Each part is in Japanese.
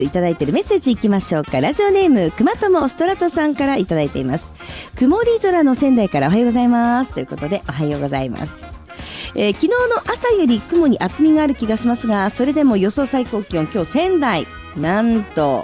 いただいているメッセージいきましょうか。ラジオネームくまともストラトさんからいただいています。曇り空の仙台からおはようございますということで、おはようございます。昨日の朝より雲に厚みがある気がしますが、それでも予想最高気温、今日仙台なんと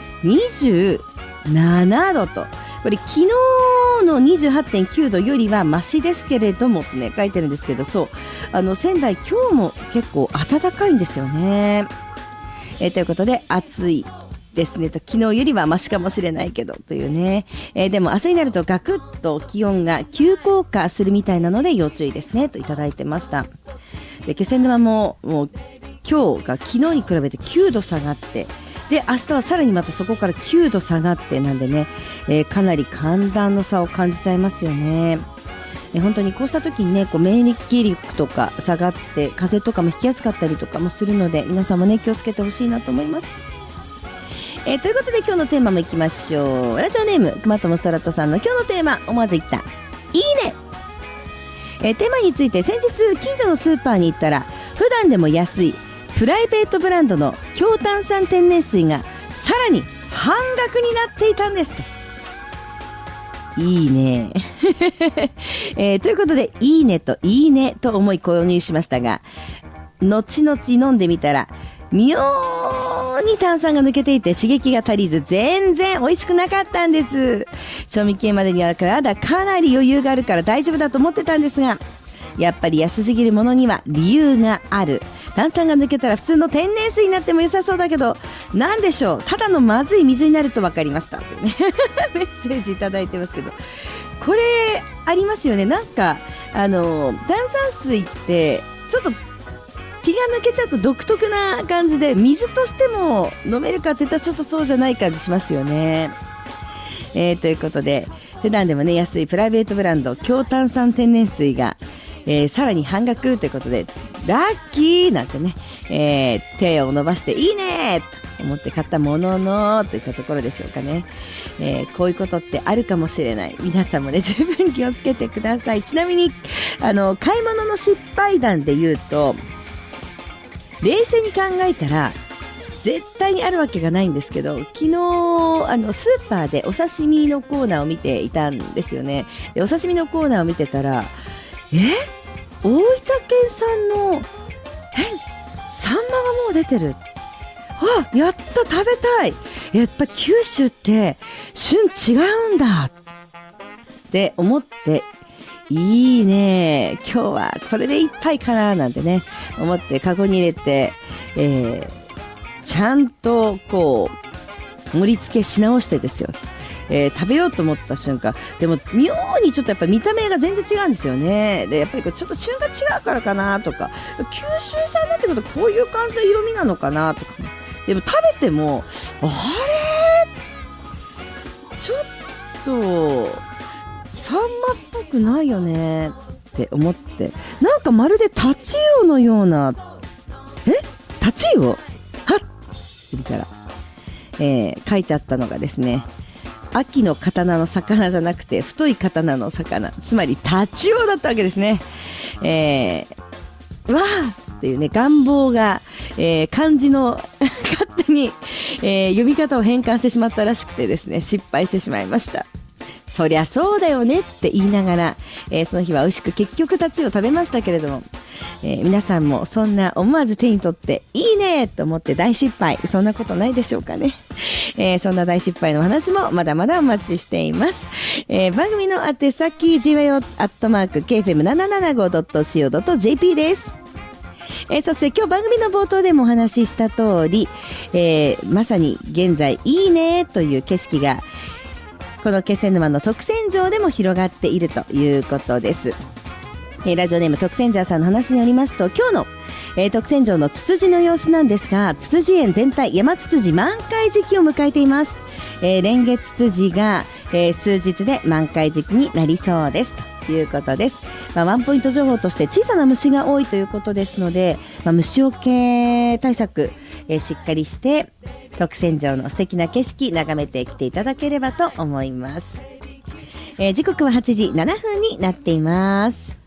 27度と、これ昨日の 28.9 度よりはマシですけれどもね、書いてるんですけど、そう仙台今日も結構暖かいんですよね。ということで暑いですねと、昨日よりはマシかもしれないけどというね、でも明日になるとガクッと気温が急降下するみたいなので要注意ですねといただいてました。で気仙沼もう今日が昨日に比べて9度下がって、で明日はさらにまたそこから9度下がってなんでね、かなり寒暖の差を感じちゃいますよね。本当にこうした時にね、免疫力とか下がって風邪とかもひきやすかったりとかもするので、皆さんもね気をつけてほしいなと思います。ということで今日のテーマもいきましょう。ラジオネームくまともストラットさんの今日のテーマ、思わず言ったいいね。テーマについて、先日近所のスーパーに行ったら、普段でも安いプライベートブランドの強炭酸天然水がさらに半額になっていたんですと。いいねということで、いいねといいねと思い購入しましたが、後々飲んでみたら妙に炭酸が抜けていて刺激が足りず、全然美味しくなかったんです。賞味期限までにはかなり余裕があるから大丈夫だと思ってたんですが、やっぱり安すぎるものには理由がある。炭酸が抜けたら普通の天然水になっても良さそうだけど、なんでしょう、ただのまずい水になると分かりましたというねメッセージいただいてますけど、これありますよね。なんか炭酸水ってちょっと気が抜けちゃうと独特な感じで、水としても飲めるかって言ったらちょっとそうじゃない感じしますよね。ということで、普段でもね安いプライベートブランド強炭酸天然水が、さらに半額ということで、ラッキーなんてね、手を伸ばしていいねと思って買ったもののといったところでしょうかね。こういうことってあるかもしれない。皆さんもね十分気をつけてください。ちなみに買い物の失敗談で言うと、冷静に考えたら絶対にあるわけがないんですけど、昨日スーパーでお刺身のコーナーを見ていたんですよね。でお刺身のコーナーを見てたら、大分県産のサンマがもう出てる。やった、食べたい。やっぱ九州って旬違うんだって思って、いいね、今日はこれでいっぱいかななんてね思ってカゴに入れて、ちゃんと盛り付けし直してですよ、食べようと思った瞬間、でも妙にちょっとやっぱり見た目が全然違うんですよね。でやっぱりちょっと旬が違うからかなとか、九州産だってことはこういう感じの色味なのかなとか、でも食べてもあれちょっとサンマっぽくないよねって思って、なんかまるでタチウオのような、タチウオはっって見たら、書いてあったのがですね、秋の刀の魚じゃなくて太い刀の魚、つまりタチウオだったわけですね。わーっていうね願望が、漢字の勝手に、読み方を変換してしまったらしくてですね、失敗してしまいました。そりゃそうだよねって言いながら、その日は美味しく結局タチウオを食べましたけれども、皆さんもそんな思わず手に取っていいねと思って大失敗、そんなことないでしょうかね。そんな大失敗の話もまだまだお待ちしています。番組の宛先 gwayo@kfm775.co.jp です。そして今日番組の冒頭でもお話しした通り、まさに現在いいねという景色がこの気仙沼の徳仙城でも広がっているということです。ラジオネーム徳仙城さんの話によりますと、今日の、徳仙城のツツジの様子なんですが、ツツジ園全体山ツツジ満開時期を迎えています。レンゲツツジが、数日で満開時期になりそうですということです。ワンポイント情報として小さな虫が多いということですので、虫除け対策、しっかりして徳仙城の素敵な景色眺めてきていただければと思います。時刻は8時7分になっています。